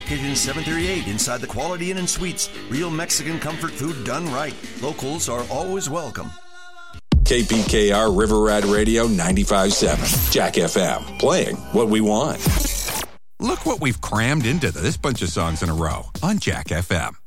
Kitchen 738 inside the Quality Inn and Suites. Real Mexican comfort food done right. Locals are always welcome. KPKR River Rat Radio 95.7. Jack FM. Playing what we want. Look what we've crammed into this bunch of songs in a row on Jack FM.